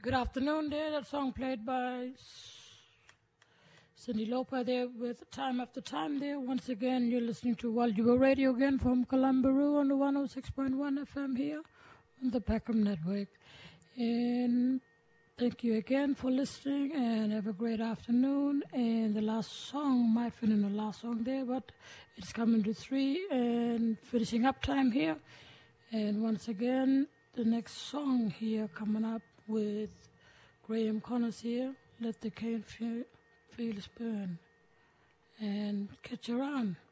Good afternoon there. That song played by Cindy Lauper there with Time After Time there. Once again, you're listening to Waljuba Radio again from Kalambaroo on the 106.1 FM here on the Peckham Network. And thank you again for listening and have a great afternoon. And the last song might fit in the last song there, but it's coming to 3 and finishing up time here. And once again, the next song here coming up with Graham Connors here, Let the Cane Fields Burn. And catch you around.